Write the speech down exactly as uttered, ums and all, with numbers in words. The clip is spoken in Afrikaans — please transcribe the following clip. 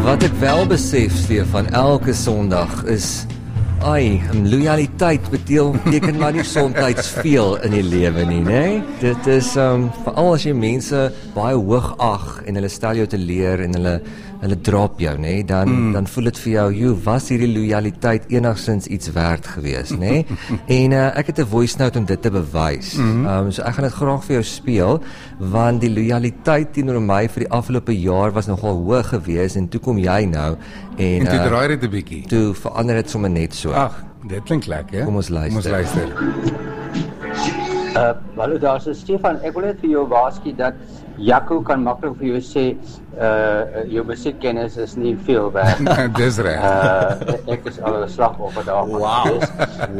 Wat ek wel besef, Stefan, elke Sondag is, ai, loyaliteit beteken maar nie soms veel in die lewe nie, né? Dit is, um, veral as jy mense baie hoog ag en hulle stel jou te leer en hulle hulle drop jou, né? Dan mm. dan voel dit vir jou, joe, was hierdie loyaliteit enigstens iets werd gewees, né? En uh, ek het 'n voice note om dit te bewys. Mm. Um, so ek gaan dit graag vir jou speel, want die loyaliteit teenoor my vir die afgelope jaar was nogal hoog gewees en toe kom jy nou en, en toe uh, draai dit 'n bietjie. Toe verander dit sommer net so. Ag, dit klink lekker. Kom ons luister. Kom ons luister. Uh, hallo daar is Stefan, ek wil net vir jou waarsku dat Jaco kan maklik vir jou sê uh, jou musiekkennis is nie veel werd. Dis reg. Uh, ek is al 'n slagoffer daarvan. Wow.